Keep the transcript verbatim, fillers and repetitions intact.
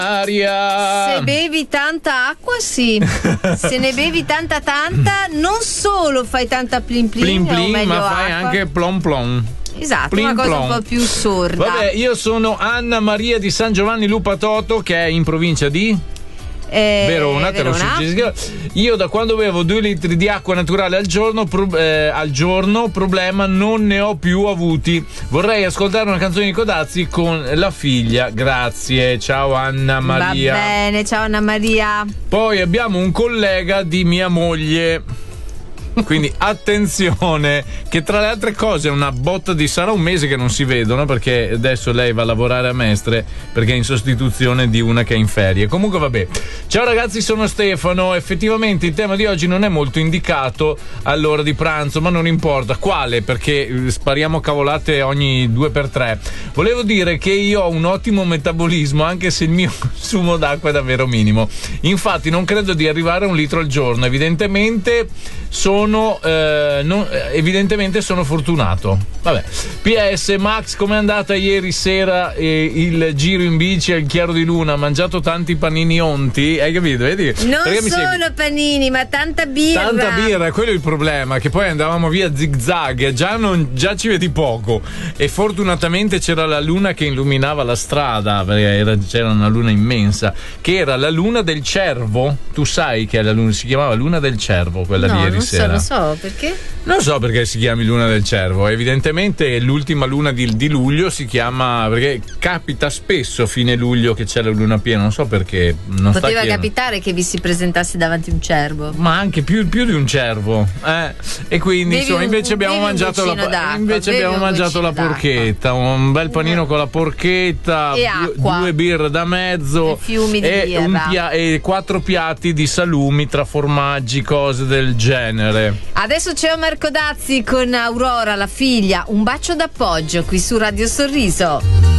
Aria. Se bevi tanta acqua, sì. Se ne bevi tanta tanta, non solo fai tanta plin plin, Plin o plin, meglio ma fai acqua. anche plom plom. Esatto, Plin una cosa plom. un po' più sorda. Vabbè, io sono Anna Maria di San Giovanni Lupatoto, che è in provincia di Eh, Verona, te lo Verona. suggerisco. Io da quando bevo due litri di acqua naturale al giorno, pro- eh, al giorno, problema non ne ho più avuti. Vorrei ascoltare una canzone di Codazzi con la figlia. Grazie, ciao Anna Maria. Va bene, ciao Anna Maria. Poi abbiamo un collega di mia moglie. Quindi attenzione, che tra le altre cose è una botta di sarà un mese che non si vedono, perché adesso lei va a lavorare a Mestre perché è in sostituzione di una che è in ferie. Comunque vabbè. Ciao ragazzi, sono Stefano. Effettivamente il tema di oggi non è molto indicato all'ora di pranzo, ma non importa quale, perché spariamo cavolate ogni due per tre. Volevo dire che io ho un ottimo metabolismo, anche se il mio consumo d'acqua è davvero minimo. Infatti non credo di arrivare a un litro al giorno. Evidentemente sono eh, non, evidentemente sono fortunato. Vabbè. P S Max, com'è andata ieri sera eh, il giro in bici al chiaro di luna? Ha mangiato tanti panini onti, hai capito? Vedi? Non Perché mi solo segui? panini, ma tanta birra. Tanta birra, quello è il problema, che poi andavamo via zigzag, già, non, già ci vedi poco, e fortunatamente c'era la luna che illuminava la strada, perché era, c'era una luna immensa, che era la luna del cervo. Tu sai che è la luna, si chiamava luna del cervo, quella No, di ieri non sera. so, lo so, perché? Non so perché si chiami luna del cervo, evidentemente l'ultima luna di, di luglio si chiama, perché capita spesso fine luglio che c'è la luna piena, non so perché. Non Poteva sta capitare che vi si presentasse davanti un cervo. Ma anche più, più di un cervo, eh? E quindi Bevi insomma un- invece abbiamo bevi un mangiato la, goccino d'acqua, invece bevi abbiamo un mangiato la goccino porchetta, un bel panino con la porchetta, E due, acqua. due birre da mezzo E fiumi di e, birra. un pia- e quattro piatti di salumi tra formaggi, cose del genere. Adesso c'è Marco Dazzi con Aurora, la figlia. Un bacio d'appoggio qui su Radio Sorriso.